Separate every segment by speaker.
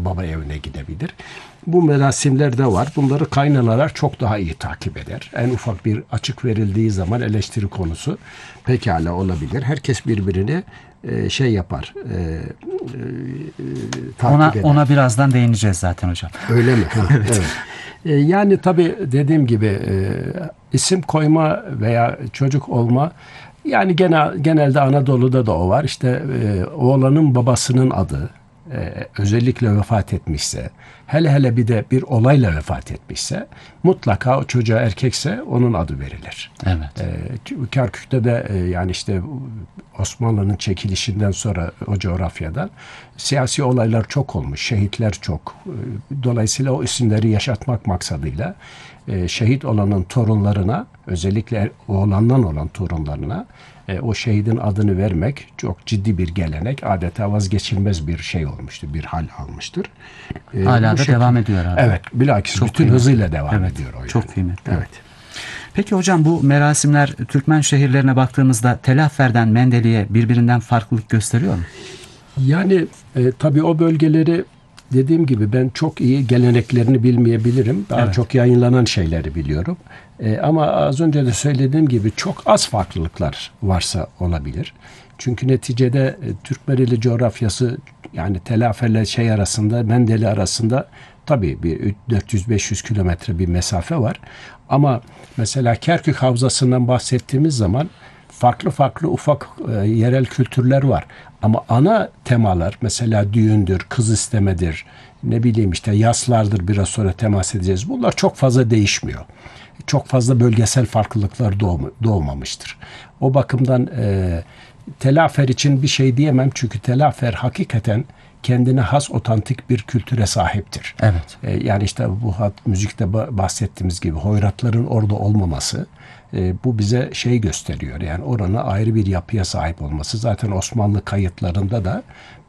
Speaker 1: baba evine gidebilir. Bu merasimler de var. Bunları kaynanalar çok daha iyi takip eder. En ufak bir açık verildiği zaman eleştiri konusu pekala olabilir. Herkes birbirini şey yapar. Takip eder.
Speaker 2: Ona birazdan değineceğiz zaten hocam.
Speaker 1: Öyle mi? Evet. Yani tabii dediğim gibi isim koyma veya çocuk olma, yani genelde Anadolu'da da o var. İşte oğlanın babasının adı özellikle vefat etmişse, hele bir de bir olayla vefat etmişse mutlaka o çocuğa erkekse onun adı verilir.
Speaker 2: Evet.
Speaker 1: Kerkük'te de yani işte Osmanlı'nın çekilişinden sonra o coğrafyadan siyasi olaylar çok olmuş, şehitler çok. Dolayısıyla o isimleri yaşatmak maksadıyla şehit olanın torunlarına, özellikle oğlandan olan torunlarına o şehidin adını vermek çok ciddi bir gelenek, adeta vazgeçilmez bir şey olmuştur, bir hal almıştır.
Speaker 2: Hala da devam ediyor abi.
Speaker 1: Evet, bilakis
Speaker 2: çok
Speaker 1: bütün
Speaker 2: kıymetli.
Speaker 1: hızıyla devam
Speaker 2: evet,
Speaker 1: ediyor o yani.
Speaker 2: Çok kıymetli.
Speaker 1: Evet.
Speaker 2: Peki hocam, bu merasimler Türkmen şehirlerine baktığımızda Tel Afer'den Mendeli'ye birbirinden farklılık gösteriyor mu?
Speaker 1: Yani tabii o bölgeleri dediğim gibi ben çok iyi geleneklerini bilmeyebilirim. Daha çok yayınlanan şeyleri biliyorum. Ama az önce de söylediğim gibi çok az farklılıklar varsa olabilir. Çünkü neticede Türkmeneli coğrafyası, yani Tel Afer'le arasında, Mendeli arasında tabii bir 400-500 kilometre bir mesafe var. Ama mesela Kerkük Havzası'ndan bahsettiğimiz zaman farklı ufak yerel kültürler var. Ama ana temalar mesela düğündür, kız istemedir, ne bileyim işte yaslardır, biraz sonra temas edeceğiz. Bunlar çok fazla değişmiyor. Çok fazla bölgesel farklılıklar doğmamıştır. O bakımdan Tel Afer için bir şey diyemem, çünkü Tel Afer hakikaten kendine has otantik bir kültüre sahiptir.
Speaker 2: Evet.
Speaker 1: Yani işte bu müzikte bahsettiğimiz gibi hoyratların orada olmaması, bu bize şey gösteriyor. Yani orana ayrı bir yapıya sahip olması. Zaten Osmanlı kayıtlarında da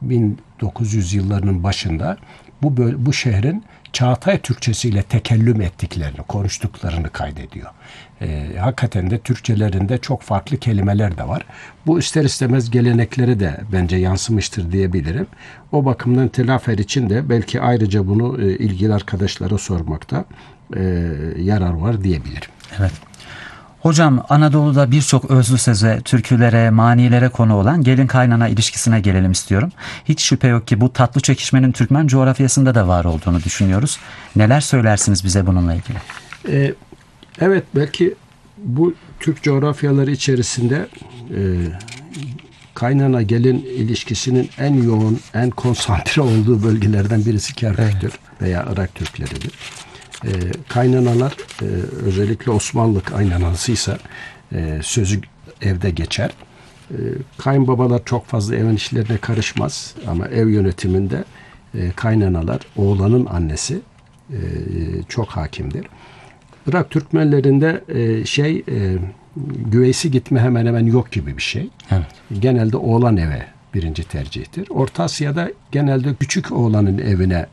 Speaker 1: 1900 yıllarının başında bu şehrin Çağatay Türkçesiyle tekellüm ettiklerini, konuştuklarını kaydediyor. Hakikaten de Türkçelerinde çok farklı kelimeler de var. Bu ister istemez geleneklere de bence yansımıştır diyebilirim. O bakımdan Tel Afer için de belki ayrıca bunu ilgili arkadaşlara sormakta yarar var diyebilirim.
Speaker 2: Evet. Hocam, Anadolu'da birçok özlü söze, türkülere, manilere konu olan gelin kaynana ilişkisine gelelim istiyorum. Hiç şüphe yok ki bu tatlı çekişmenin Türkmen coğrafyasında da var olduğunu düşünüyoruz. Neler söylersiniz bize bununla ilgili?
Speaker 1: Evet, belki bu Türk coğrafyaları içerisinde kaynana gelin ilişkisinin en yoğun, en konsantre olduğu bölgelerden birisi Kerkük'tür veya Irak Türkleridir. Kaynanalar, özellikle Osmanlı kaynanasıysa sözü evde geçer. Kayınbabalar çok fazla evin işlerine karışmaz ama ev yönetiminde kaynanalar, oğlanın annesi çok hakimdir. Irak Türkmenlerinde güveysi gitme hemen hemen yok gibi bir şey.
Speaker 2: Evet.
Speaker 1: Genelde oğlan eve birinci tercihtir. Orta Asya'da genelde küçük oğlanın evine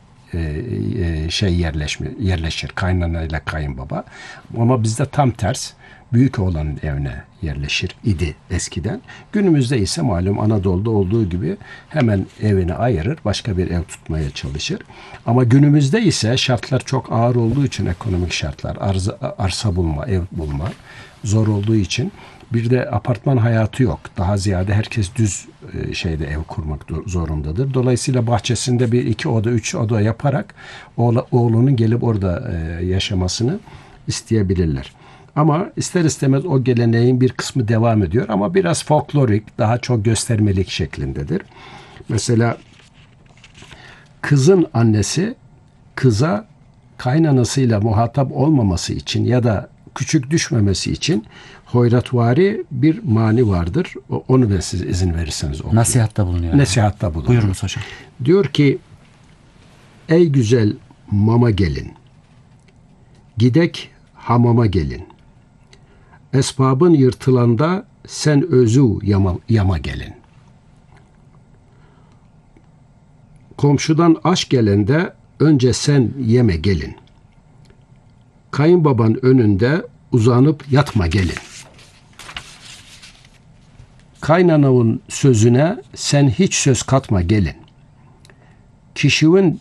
Speaker 1: yerleşir kaynana ile kayınbaba. Ama bizde tam ters, büyük oğlanın evine yerleşir idi eskiden. Günümüzde ise malum Anadolu'da olduğu gibi hemen evini ayırır, başka bir ev tutmaya çalışır. Ama günümüzde ise şartlar çok ağır olduğu için, ekonomik şartlar, arsa bulma, ev bulma zor olduğu için, bir de apartman hayatı yok. Daha ziyade herkes düz ev kurmak zorundadır. Dolayısıyla bahçesinde bir 2 oda, 3 oda yaparak oğlunun gelip orada yaşamasını isteyebilirler. Ama ister istemez o geleneğin bir kısmı devam ediyor ama biraz folklorik, daha çok göstermelik şeklindedir. Mesela kızın annesi kıza kaynanasıyla muhatap olmaması için ya da küçük düşmemesi için hoyratvari bir mani vardır. Onu ben size izin verirseniz okuyayım.
Speaker 2: Nasihatta bulunuyor.
Speaker 1: Nasihatta bulunuyor.
Speaker 2: Buyurunuz hocam.
Speaker 1: Diyor ki, ey güzel mama gelin, gidek hamama gelin. Esbabın yırtılanda sen özü yama gelin. Komşudan aş gelende önce sen yeme gelin. Kayınbaban önünde uzanıp yatma gelin. Kaynananın sözüne sen hiç söz katma gelin. Kişinin